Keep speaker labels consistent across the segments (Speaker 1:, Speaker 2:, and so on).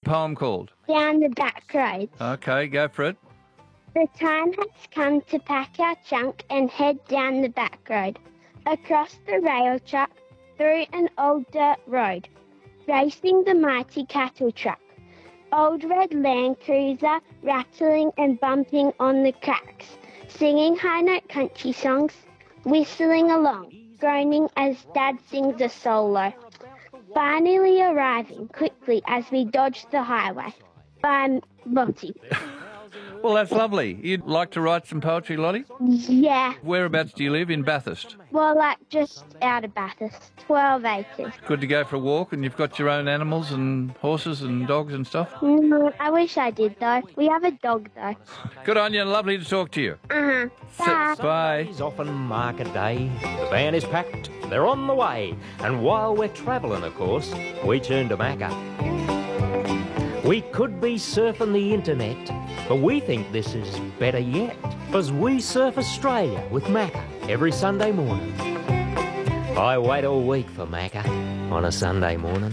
Speaker 1: poem called?
Speaker 2: Down the back road.
Speaker 1: Okay, go for it.
Speaker 2: The time has come to pack our trunk and head down the back road, across the rail track, through an old dirt road, racing the mighty cattle truck. Old red Land Cruiser, rattling and bumping on the cracks, singing high-note country songs, whistling along, groaning as Dad sings a solo. Finally arriving quickly as we dodge the highway. By Lottie.
Speaker 1: Well, that's lovely. You'd like to write some poetry, Lottie?
Speaker 2: Yeah.
Speaker 1: Whereabouts do you live? In Bathurst?
Speaker 2: Well, just out of Bathurst. 12 acres.
Speaker 1: Good to go for a walk, and you've got your own animals and horses and dogs and stuff?
Speaker 2: I wish I did, though. We have a dog, though.
Speaker 1: Good on you. Lovely to talk to you.
Speaker 2: Bye.
Speaker 1: Bye.
Speaker 3: Sundays often mark a day. The van is packed, they're on the way. And while we're travelling, of course, we turn to Macca. We could be surfing the internet, but we think this is better yet, 'cause we surf Australia with Macca every Sunday morning. I wait all week for Macca on a Sunday morning.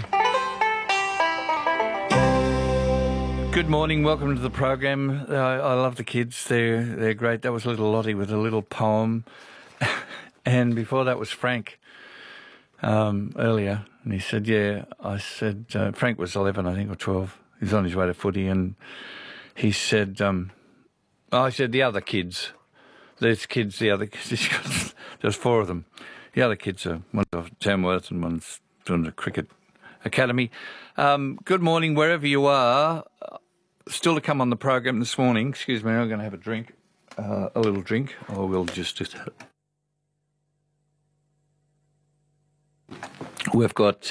Speaker 1: Good morning, welcome to the program. I love the kids, they're great. That was little Lottie with a little poem. And before that was Frank earlier, and he said, I said, Frank was 11, I think, or 12. He's on his way to footy, and he said, I said, the other kids. There's kids, the other kids. There's 4 of them. The other kids are, one's off Tamworth and one's doing the cricket academy. Good morning, wherever you are. Still to come on the program this morning. Excuse me, I'm going to have a drink, a little drink, or we'll just do that. We've got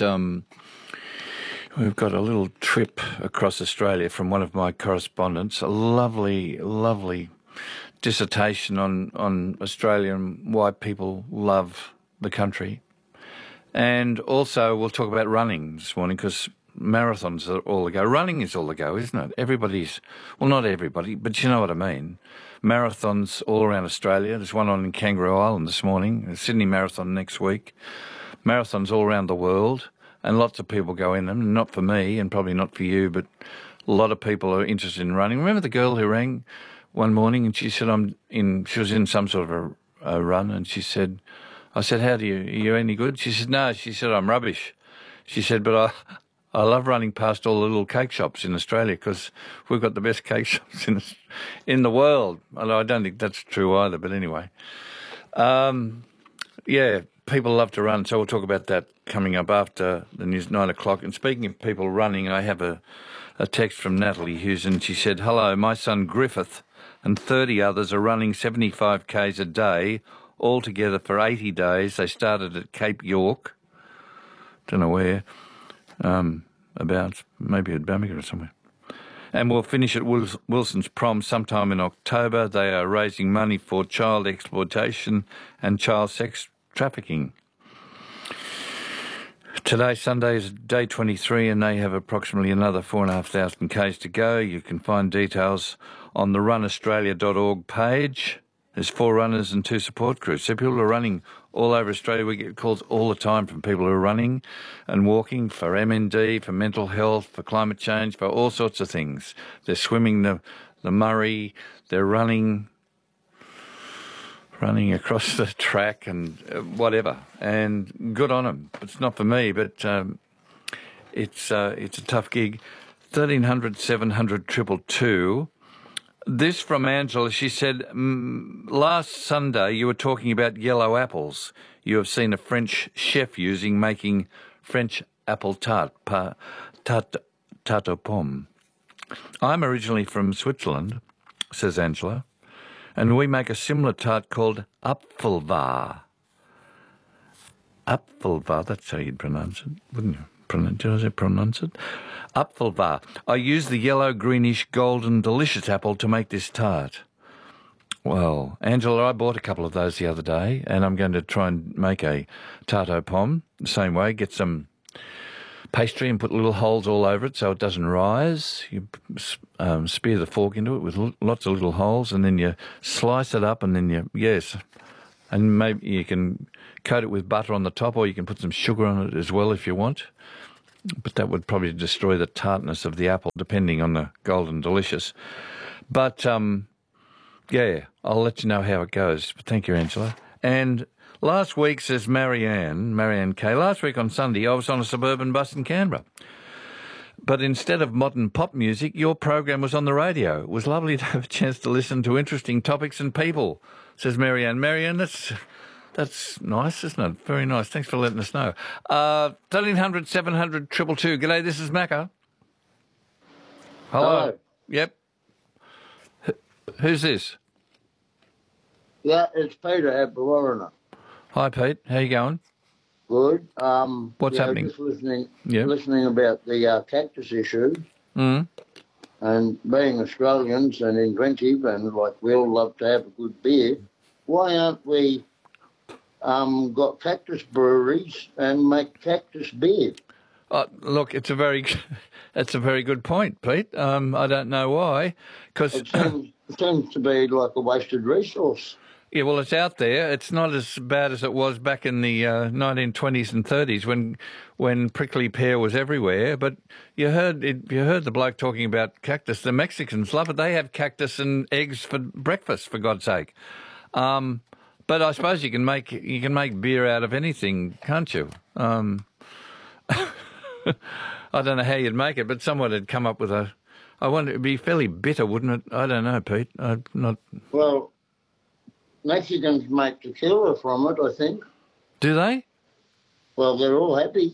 Speaker 1: a little trip across Australia from one of my correspondents, a lovely, lovely dissertation on Australia and why people love the country. And also we'll talk about running this morning, because marathons are all the go. Running is all the go, isn't it? Everybody's, well, not everybody, but you know what I mean. Marathons all around Australia. There's one on in Kangaroo Island this morning, the Sydney Marathon next week. Marathons all around the world. And lots of people go in them, not for me and probably not for you, but a lot of people are interested in running. Remember the girl who rang one morning and she said, she was in some sort of a run, and she said, I said, are you any good? She said, no, she said, I'm rubbish. She said, but I love running past all the little cake shops in Australia, because we've got the best cake shops in the world. Although I don't think that's true either, but anyway. People love to run, so we'll talk about that coming up after the news, 9 o'clock. And speaking of people running, I have a text from Natalie Hughes, and she said, hello, my son Griffith and 30 others are running 75 Ks a day, all together for 80 days. They started at Cape York, don't know where, about maybe at Birmingham or somewhere. And we'll finish at Wilson's Prom sometime in October. They are raising money for child exploitation and child sex trafficking. Today, Sunday, is day 23, and they have approximately another 4,500 Ks to go. You can find details on the runaustralia.org page. There's 4 runners and 2 support crews. So people are running all over Australia. We get calls all the time from people who are running and walking for MND, for mental health, for climate change, for all sorts of things. They're swimming the Murray, they're running across the track and whatever, and good on them. It's not for me, but it's a tough gig. 1300 700 222. This from Angela. She said, last Sunday you were talking about yellow apples you have seen a French chef making French apple tarte aux pommes. I'm originally from Switzerland, says Angela, and we make a similar tart called Apfelwehr. Apfelwehr, that's how you'd pronounce it, wouldn't you? Did I say pronounce it? Apfelwehr. I use the yellow, greenish, golden, delicious apple to make this tart. Well, Angela, I bought a couple of those the other day, and I'm going to try and make a tarte aux pommes the same way. Get some pastry and put little holes all over it so it doesn't rise. You spear the fork into it with lots of little holes, and then you slice it up, and then and maybe you can coat it with butter on the top, or you can put some sugar on it as well if you want. but that would probably destroy the tartness of the apple, depending on the Golden Delicious. But, yeah, I'll let you know how it goes. But thank you, Angela. And last week, says Marianne K, last week on Sunday, I was on a suburban bus in Canberra. But instead of modern pop music, your program was on the radio. It was lovely to have a chance to listen to interesting topics and people, says Marianne. Marianne, that's nice, isn't it? Very nice. Thanks for letting us know. 1300 700 222. G'day, this is Macca. Hello. Yep. Who's this?
Speaker 4: Yeah, it's Peter at Bawarrina.
Speaker 1: Hi, Pete. How you going?
Speaker 4: Good.
Speaker 1: What's happening?
Speaker 4: Just listening about the cactus issue.
Speaker 1: Mm.
Speaker 4: And being Australians and inventive and like we all love to have a good beer, why aren't we got cactus breweries and make cactus beer?
Speaker 1: Look, it's a very good point, Pete. I don't know why, because
Speaker 4: it seems to be like a wasted resource.
Speaker 1: Yeah, well, it's out there. It's not as bad as it was back in the 1920s and 30s when prickly pear was everywhere. But you heard the bloke talking about cactus. The Mexicans love it. They have cactus and eggs for breakfast, for God's sake. But I suppose you can make beer out of anything, can't you? I don't know how you'd make it, but someone had come up with I wonder, it'd be fairly bitter, wouldn't it? I don't know, Pete.
Speaker 4: Well, Mexicans make tequila from it, I think.
Speaker 1: Do they?
Speaker 4: Well, they're all happy.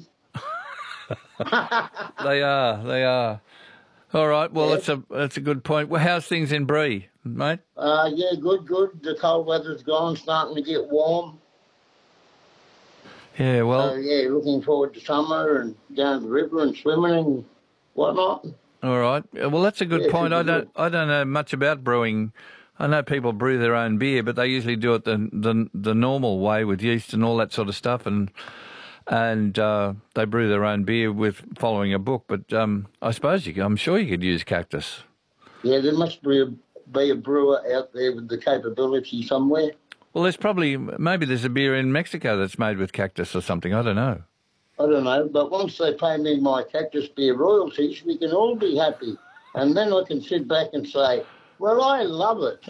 Speaker 1: They are. All right. Well, that's a good point. Well, how's things in Bree, mate?
Speaker 4: Yeah, good. The cold weather's gone, starting to get warm.
Speaker 1: Yeah, well.
Speaker 4: So, yeah, looking forward to summer and down the river and swimming and whatnot.
Speaker 1: All right. Well, that's a good point. I don't know much about brewing. I know people brew their own beer, but they usually do it the normal way with yeast and all that sort of stuff, and they brew their own beer with following a book. But I suppose I'm sure you could use cactus.
Speaker 4: Yeah, there must be a brewer out there with the capability somewhere.
Speaker 1: Well, maybe there's a beer in Mexico that's made with cactus or something. I don't know.
Speaker 4: But once they pay me my cactus beer royalties, we can all be happy, and then I can sit back and say, well, I love it.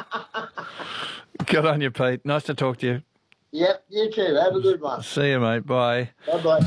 Speaker 1: Good on you, Pete. Nice to talk to you.
Speaker 4: Yep, you too. Have a good one.
Speaker 1: See you, mate. Bye.
Speaker 4: Bye-bye.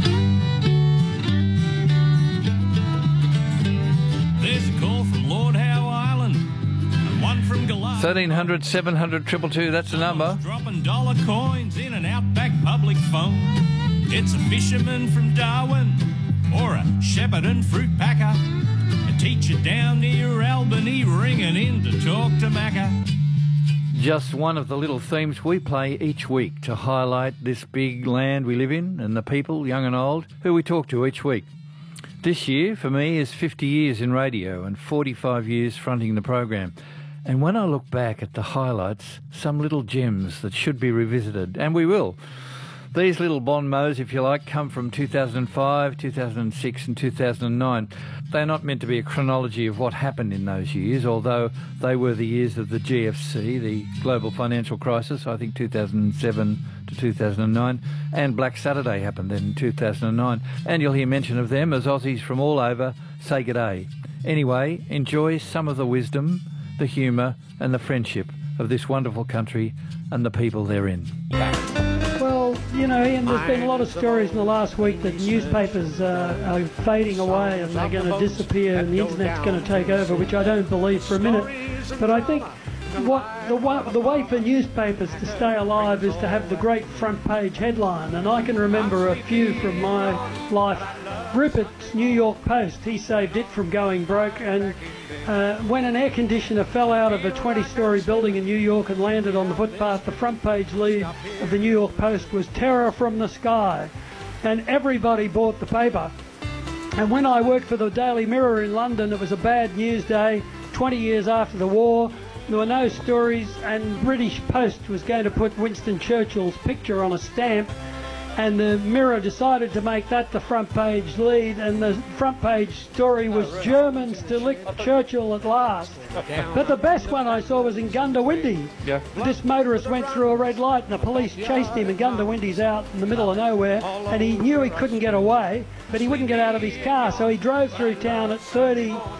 Speaker 5: There's a call from Lord Howe Island and one from Goliath.
Speaker 1: 1300 700 222, that's the number.
Speaker 5: Dropping dollar coins in an outback public phone. It's a fisherman from Darwin or a Shepparton fruit packer. A teacher down near Albany ringing in to talk to Macca.
Speaker 1: Just one of the little themes we play each week to highlight this big land we live in and the people, young and old, who we talk to each week. This year, for me, is 50 years in radio and 45 years fronting the program. And when I look back at the highlights, some little gems that should be revisited, and we will. These little bon mots, if you like, come from 2005, 2006 and 2009. They're not meant to be a chronology of what happened in those years, although they were the years of the GFC, the global financial crisis, I think 2007 to 2009, and Black Saturday happened then in 2009. And you'll hear mention of them as Aussies from all over say g'day. Anyway, enjoy some of the wisdom, the humour and the friendship of this wonderful country and the people therein.
Speaker 6: Well, you know, Ian, there's been a lot of stories in the last week that newspapers are fading away and they're going to disappear and the internet's going to take over, which I don't believe for a minute. But I think the way for newspapers to stay alive is to have the great front page headline. And I can remember a few from my life. Rupert's New York Post, he saved it from going broke, and when an air conditioner fell out of a 20-storey building in New York and landed on the footpath, the front page lead of the New York Post was "Terror from the Sky," and everybody bought the paper. And when I worked for the Daily Mirror in London, it was a bad news day, 20 years after the war. There were no stories, and British Post was going to put Winston Churchill's picture on a stamp, and the Mirror decided to make that the front page lead, and the front page story was Germans to lick Churchill at last. But the best one I saw was in Gundawindi.
Speaker 1: Yeah.
Speaker 6: This motorist went through a red light and the police chased him, and Gundawindi's out in the middle of nowhere, and he knew he couldn't get away, but he wouldn't get out of his car, so he drove through town at 30